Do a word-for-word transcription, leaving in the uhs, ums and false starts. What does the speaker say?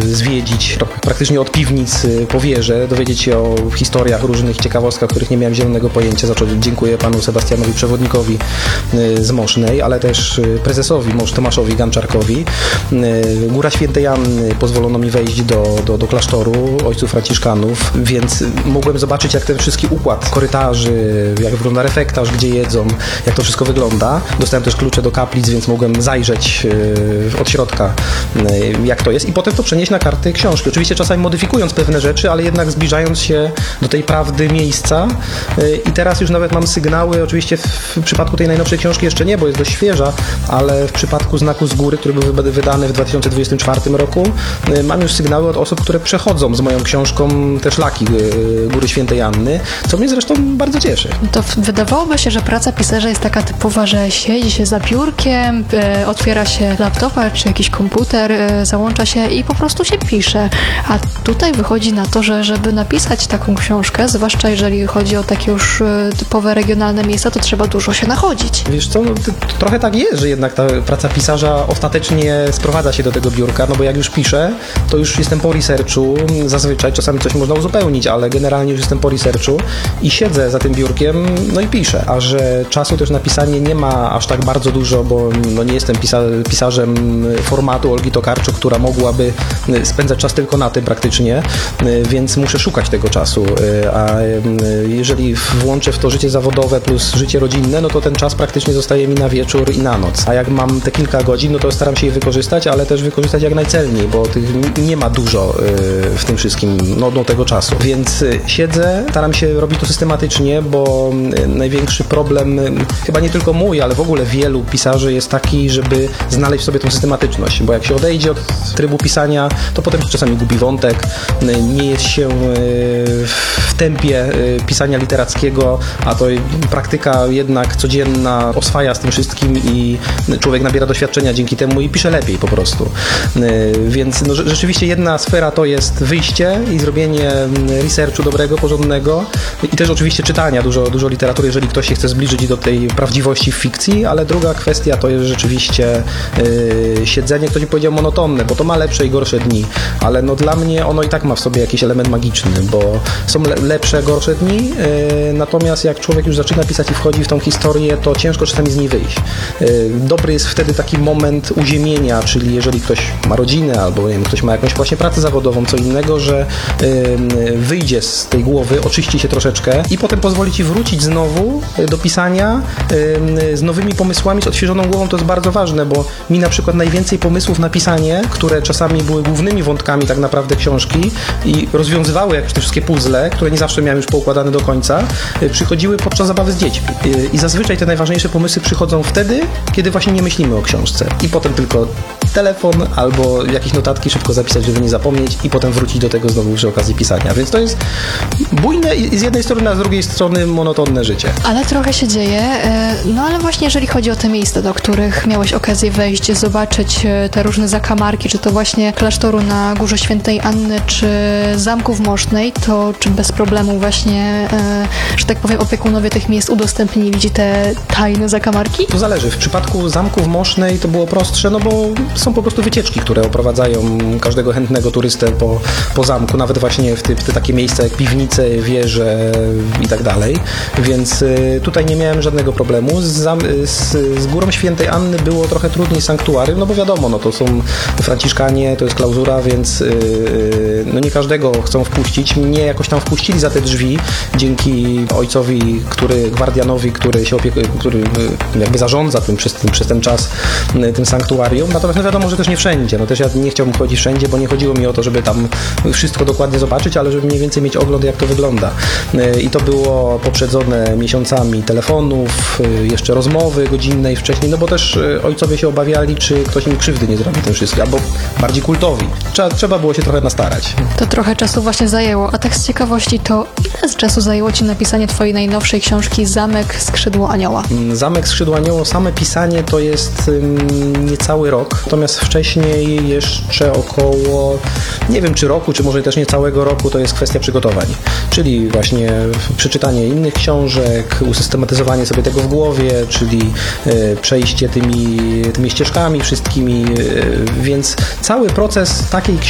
zwiedzić praktycznie od piwnic po wieże, dowiedzieć się o historiach, różnych ciekawostkach, których nie miałem zielonego pojęcia, za co dziękuję panu Sebastianowi Przewodnikowi z Mosznej, ale też prezesowi Mosz Tomaszowi Ganczarkowi. Góra Świętej Anny pozwolono mi wejść do, do, do klasztoru ojców franciszkanów, więc mogłem zobaczyć, jak ten wszystki układ korytarzy, jak wygląda refektarz, gdzie jedzą, jak to wszystko wygląda. Dostałem też klucze do kaplic, więc mogłem zajrzeć od środka, jak to jest, i potem to przenieść na karty książki. Oczywiście czasami modyfikując pewne rzeczy, ale jednak zbliżając się do tej prawdy miejsca. I teraz już nawet mam sygnały, oczywiście w przypadku tej najnowszej książki jeszcze nie, bo jest dość świeża, ale w przypadku Znaku z góry, który był wydany w dwa tysiące dwudziestym czwartym roku, mam już sygnały od osób, które przechodzą z moją książką te szlaki Góry Świętej Anny, co mnie zresztą bardzo cieszy. To wydawałoby się, że praca pisarza jest taka typowa, że siedzi się za biurkiem, e, otwiera się laptopa czy jakiś komputer, e, załącza się i po prostu się pisze. A tutaj wychodzi na to, że żeby napisać taką książkę, zwłaszcza jeżeli chodzi o takie już e, typowe regionalne miejsca, to trzeba dużo się nachodzić. Wiesz co, no, to, to trochę tak jest, że jednak ta praca pisarza ostatecznie sprowadza się do tego biurka, no bo jak już piszę, to już jestem po researchu, zazwyczaj czasami coś można uzupełnić, ale generalnie już jestem po researchu i siedzę za tym biurkiem, no i piszę. A że czasu też na pisanie nie ma aż tak bardzo dużo, bo no nie jestem pisa- pisarzem formatu Olgi Tokarczuk, która mogłaby spędzać czas tylko na tym praktycznie, więc muszę szukać tego czasu. A jeżeli włączę w to życie zawodowe plus życie rodzinne, no to ten czas praktycznie zostaje mi na wieczór i na noc. A jak mam te kilka godzin, no to staram się je wykorzystać, ale też wykorzystać jak najcelniej, bo tych nie ma dużo w tym wszystkim, no do tego czasu. Więc siedzę, staram się robić to systematycznie, bo największy problem, chyba nie tylko mój, ale w ogóle wielu pisarzy jest taki, żeby znaleźć w sobie tą systematyczność, bo jak się odejdzie od trybu pisania, to potem się czasami gubi wątek, nie jest się w tempie pisania literackiego, a to praktyka jednak codzienna oswaja z tym wszystkim i człowiek nabiera doświadczenia dzięki temu i pisze lepiej po prostu. Więc no, rzeczywiście jedna sfera to jest wyjście i zrobienie researchu dobrego, porządnego i też oczywiście czytania dużo, dużo literatury, jeżeli ktoś się chce zbliżyć do tej prawdziwości w fikcji, ale druga kwestia to jest rzeczywiście yy, siedzenie, ktoś mi powiedział monotonne, bo to ma lepsze i gorsze dni, ale no dla mnie ono i tak ma w sobie jakiś element magiczny, bo są le- lepsze, gorsze dni, yy, natomiast jak człowiek już zaczyna pisać i wchodzi w tą historię, to ciężko czasami z niej wyjść. Yy, dobry jest wtedy taki moment uziemienia, czyli jeżeli ktoś ma rodzinę albo nie wiem, ktoś ma jakąś właśnie pracę zawodową, co innego, że yy, wyjdzie z tej głowy, oczyści się troszeczkę i potem pozwoli ci wrócić znowu do pisania yy, z nowymi pomysłami, z odświeżoną głową. To jest bardzo ważne, bo mi na przykład najwięcej pomysłów na pisanie, które czasami były głównymi wątkami tak naprawdę książki i rozwiązywały jakieś te wszystkie puzzle, które nie zawsze miałem już poukładane do końca, yy, przychodziły podczas zabawy z dziećmi. Yy, I zazwyczaj te najważniejsze pomysły przychodzą wtedy, kiedy właśnie nie myślimy o książce. I potem tylko telefon albo jakieś notatki szybko zapisać, żeby nie zapomnieć i potem wrócić do tego znowu przy okazji pisania. Więc to jest bujne i z jednej strony, a z drugiej strony monotonne życie. Ale trochę się dzieje. No ale właśnie jeżeli chodzi o te miejsca, do których miałeś okazję wejść, zobaczyć te różne zakamarki, czy to właśnie klasztoru na Górze Świętej Anny, czy zamku w Mosznej, to czy bez problemu właśnie, że tak powiem, opiekunowie tych miejsc udostępnili ci te tajne zakamarki? To zależy. W przypadku zamku w Mosznej to było prostsze, no bo są po prostu wycieczki, które oprowadzają każdego chętnego turystę po, po zamku, nawet właśnie w te, te takie miejsca jak piwnice, wieże i tak dalej, więc y, tutaj nie miałem żadnego problemu. Z, zam, z, z Górą Świętej Anny było trochę trudniej sanktuarium, no bo wiadomo, no to są franciszkanie, to jest klauzura, więc y, no nie każdego chcą wpuścić. Mnie jakoś tam wpuścili za te drzwi dzięki ojcowi, który, gwardianowi, który się opiekuje, który jakby zarządza tym przez, tym przez ten czas tym sanktuarium. Natomiast no wiadomo, że też nie wszędzie. No też ja nie chciałbym chodzić wszędzie, bo nie chodziło mi o to, żeby tam wszystko dokładnie zobaczyć, ale żeby mniej więcej mieć ogląd, jak to wygląda. I to było poprzedzone miesiącami telefonów, jeszcze rozmowy godzinnej wcześniej, no bo też ojcowie się obawiali, czy ktoś im krzywdy nie zrobi tym wszystkim, albo bardziej kultowi. Trzeba, trzeba było się trochę nastarać. To trochę czasu właśnie zajęło. A tak z ciekawości, to ile z czasu zajęło ci napisanie twojej najnowszej książki Zamek Skrzydło Anioła? Zamek Skrzydło Anioła, same pisanie to jest um, niecały rok, natomiast wcześniej jeszcze około, nie wiem czy roku, czy może też nie całego roku, to jest kwestia przygotowań, czyli właśnie przeczytanie innych książek, usystematyzowanie sobie tego w głowie, czyli e, przejście tymi, tymi ścieżkami wszystkimi, e, więc cały proces takiej